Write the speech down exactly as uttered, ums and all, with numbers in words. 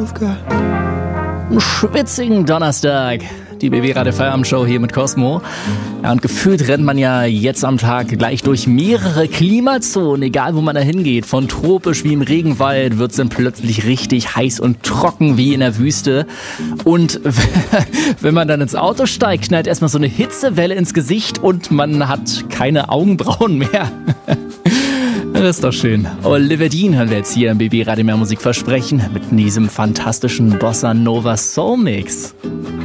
you've got. Einen schwitzigen Donnerstag. Die B B-Radio Feierabendshow hier mit Cosmo. Ja, und gefühlt rennt man ja jetzt am Tag gleich durch mehrere Klimazonen, egal wo man da hingeht. Von tropisch wie im Regenwald wird es dann plötzlich richtig heiß und trocken wie in der Wüste. Und wenn man dann ins Auto steigt, knallt erstmal so eine Hitzewelle ins Gesicht und man hat keine Augenbrauen mehr. Das ist doch schön. Oliver Dean hören wir jetzt hier im B B-Radio mehr Musik versprechen mit diesem fantastischen Bossa Nova Soul Mix.